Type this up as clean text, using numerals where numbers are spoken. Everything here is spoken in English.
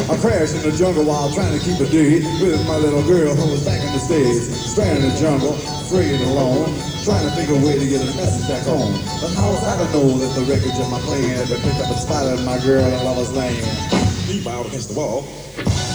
I crashed in the jungle while trying to keep a date with my little girl who was back in the States. Stranded in the jungle, afraid and alone, trying to think of a way to get a message back home. But how was I to know that the wreckage of my plane had been picked up and spotted my girl in Lover's Lane? Deep out against the wall.